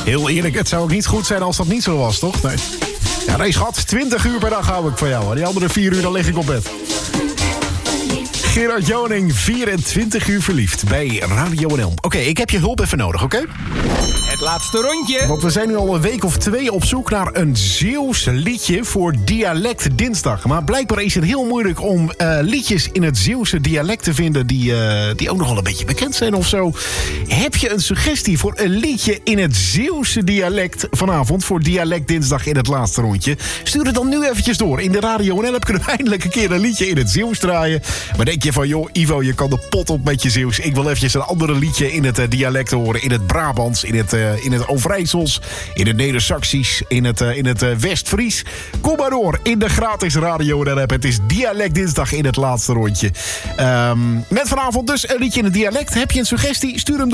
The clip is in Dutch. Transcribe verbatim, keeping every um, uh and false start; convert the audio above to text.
Heel eerlijk, het zou ook niet goed zijn als dat niet zo was, toch? Nee. Ja, nee schat, twintig uur per dag hou ik van jou. En die andere vier uur, dan lig ik op bed. Gerard Joning, vierentwintig uur verliefd bij Radio N L. Oké, okay, ik heb je hulp even nodig, oké? Okay? Het laatste rondje. Want we zijn nu al een week of twee op zoek naar een Zeeuws liedje voor Dialect Dinsdag. Maar blijkbaar is het heel moeilijk om uh, liedjes in het Zeeuwse dialect te vinden die, uh, die ook nog wel een beetje bekend zijn of zo. Heb je een suggestie voor een liedje in het Zeeuwse dialect vanavond voor Dialect Dinsdag in het laatste rondje? Stuur het dan nu eventjes door. In de Radio N L kunnen we eindelijk een keer een liedje in het Zeeuws draaien. Maar denk je van, joh, Ivo, je kan de pot op met je Zeeuws. Ik wil eventjes een andere liedje in het uh, dialect horen. In het Brabants, in het, uh, in het Overijssels, in het Neder-Saxisch, in het, uh, in het uh, West-Fries. Kom maar door in de gratis Radio N L-app. Het is Dialect Dinsdag in het laatste rondje. Um, met vanavond dus een liedje in het dialect. Heb je een suggestie? Stuur hem door.